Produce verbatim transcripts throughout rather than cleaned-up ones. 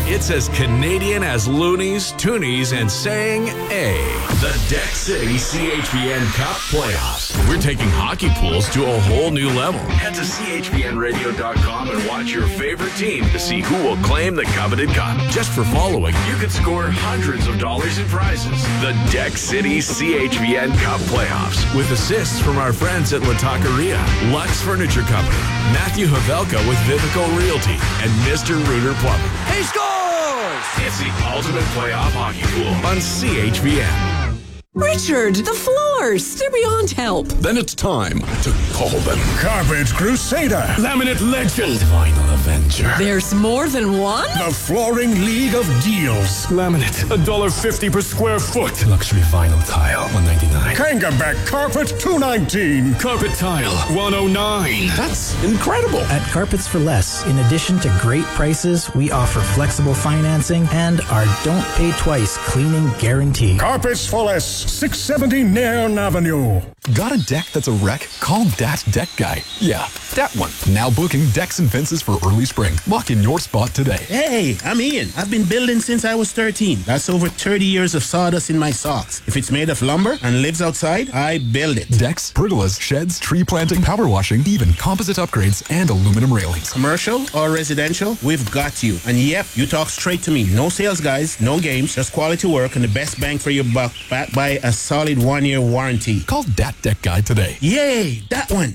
It's as Canadian as loonies, toonies, and saying A. The Deck City C H V N Cup Playoffs. We're taking hockey pools to a whole new level. Head to C H V N radio dot com and watch your favorite team to see who will claim the coveted cup. Just for following, you could score hundreds of dollars in prizes. The Deck City C H V N Cup Playoffs. With assists from our friends at La Taqueria, Lux Furniture Company, Matthew Havelka with Vivico Realty, and Mister Rooter Plumbing. He scores! It's the ultimate playoff hockey pool on C H V N. Richard, the floors, they're beyond help. Then it's time to call them Carpet Crusader, Laminate Legend, Vinyl Avenger. There's more than one? The Flooring League of Deals. Laminate, one dollar fifty per square foot. Luxury vinyl tile, one ninety-nine. Kangaback Carpet, two nineteen. Carpet tile, one oh nine. That's incredible. At Carpets for Less, in addition to great prices, we offer flexible financing and our don't pay twice cleaning guarantee. Carpets for Less, six seventy Nairn Avenue. Got a deck that's a wreck? Call Dat Deck Guy. Yeah, that one. Now booking decks and fences for early spring. Lock in your spot today. Hey, I'm Ian. I've been building since I was thirteen. That's over thirty years of sawdust in my socks. If it's made of lumber and lives outside, I build it. Decks, pergolas, sheds, tree planting, power washing, even composite upgrades and aluminum railings. Commercial or residential, we've got you. And yep, you talk straight to me. No sales guys, no games, just quality work and the best bang for your buck, backed by a solid one-year warranty. Call Dat Deck Guy today. Yay, that one.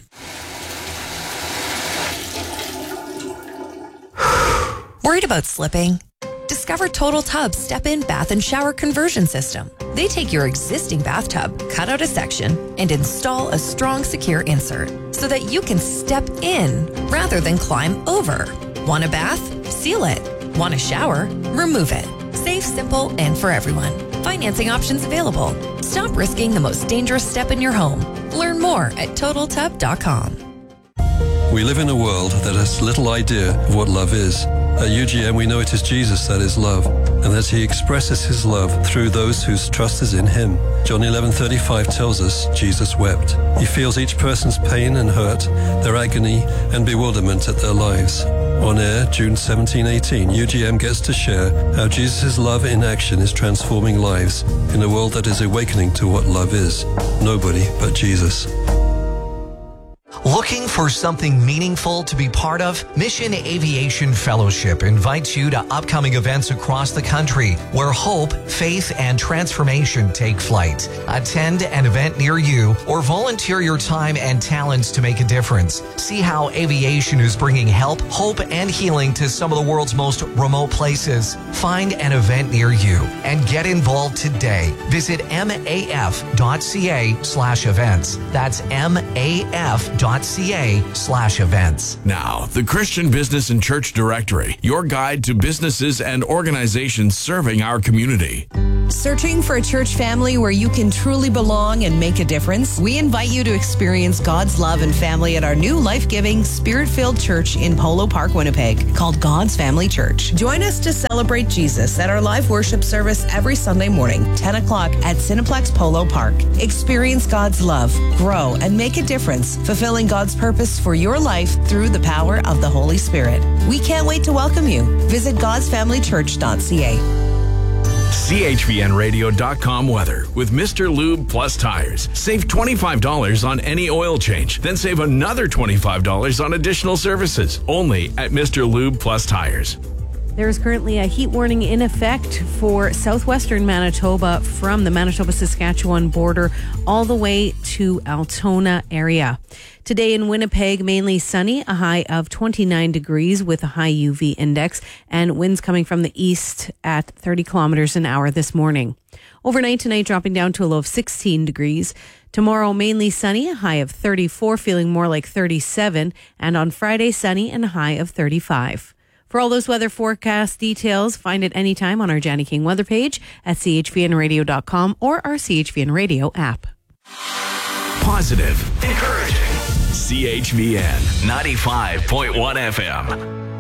Worried about slipping? Discover Total Tub Step-In Bath and Shower Conversion System. They take your existing bathtub, cut out a section, and install a strong, secure insert so that you can step in rather than climb over. Want a bath? Seal it. Want a shower? Remove it. Safe, simple, and for everyone. Financing options available. Stop risking the most dangerous step in your home. Learn more at total tub dot com. We live in a world that has little idea of what love is. At U G M, we know it is Jesus that is love, and that he expresses his love through those whose trust is in him. John eleven thirty-five tells us Jesus wept. He feels each person's pain and hurt, their agony and bewilderment at their lives. On air, June seventeen eighteen, U G M gets to share how Jesus' love in action is transforming lives in a world that is awakening to what love is. Nobody but Jesus. Looking for something meaningful to be part of? Mission Aviation Fellowship invites you to upcoming events across the country where hope, faith, and transformation take flight. Attend an event near you or volunteer your time and talents to make a difference. See how aviation is bringing help, hope, and healing to some of the world's most remote places. Find an event near you and get involved today. Visit M A F dot C A slash events. That's M A F dot C A slash events. Now, the Christian Business and Church Directory, your guide to businesses and organizations serving our community. Searching for a church family where you can truly belong and make a difference? We invite you to experience God's love and family at our new life-giving, spirit-filled church in Polo Park, Winnipeg, called God's Family Church. Join us to celebrate Jesus at our live worship service every Sunday morning, ten o'clock at Cineplex Polo Park. Experience God's love, grow, and make a difference, fulfilling God's purpose for your life through the power of the Holy Spirit. We can't wait to welcome you. Visit gods family church dot c a. C H V N radio dot com weather with Mister Lube Plus Tires. Save twenty-five dollars on any oil change, then save another twenty-five dollars on additional services. Only at Mister Lube Plus Tires. There is currently a heat warning in effect for southwestern Manitoba from the Manitoba-Saskatchewan border all the way to Altona area. Today in Winnipeg, mainly sunny, a high of twenty-nine degrees with a high U V index, and winds coming from the east at thirty kilometers an hour this morning. Overnight tonight, dropping down to a low of sixteen degrees. Tomorrow, mainly sunny, a high of thirty-four, feeling more like thirty-seven, and on Friday, sunny and a high of thirty-five. For all those weather forecast details, find it anytime on our Janny King weather page at C H V N radio dot com or our C H V N Radio app. Positive, encouraging. C H V N ninety-five point one F M.